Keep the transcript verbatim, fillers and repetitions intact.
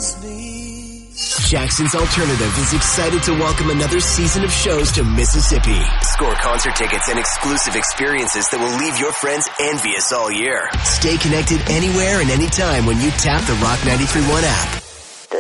must be. Jackson's Alternative is excited to welcome another season of shows to Mississippi. Score concert tickets and exclusive experiences that will leave your friends envious all year. Stay connected anywhere and anytime when you tap the Rock ninety-three point one app.